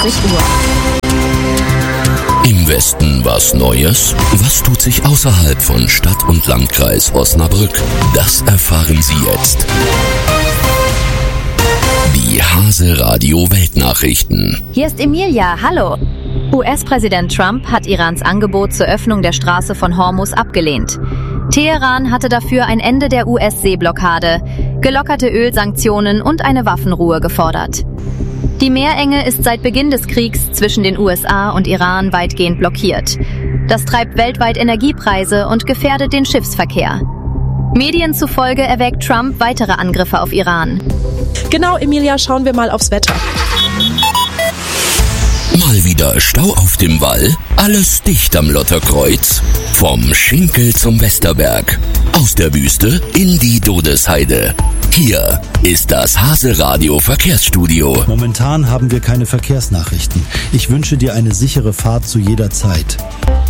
Uhr. Im Westen was Neues? Was tut sich außerhalb von Stadt und Landkreis Osnabrück? Das erfahren Sie jetzt. Die Hase Radio Weltnachrichten. Hier ist Emilia, hallo. US-Präsident Trump hat Irans Angebot zur Öffnung der Straße von Hormuz abgelehnt. Teheran hatte dafür ein Ende der US-Seeblockade, gelockerte Ölsanktionen und eine Waffenruhe gefordert. Die Meerenge ist seit Beginn des Kriegs zwischen den USA und Iran weitgehend blockiert. Das treibt weltweit Energiepreise und gefährdet den Schiffsverkehr. Medien zufolge erwägt Trump weitere Angriffe auf Iran. Genau, Emilia, schauen wir mal aufs Wetter. Mal wieder Stau auf dem Wall, alles dicht am Lotterkreuz. Vom Schinkel zum Westerberg, aus der Wüste in die Dodesheide. Hier ist das Hase Radio Verkehrsstudio. Momentan haben wir keine Verkehrsnachrichten. Ich wünsche dir eine sichere Fahrt zu jeder Zeit.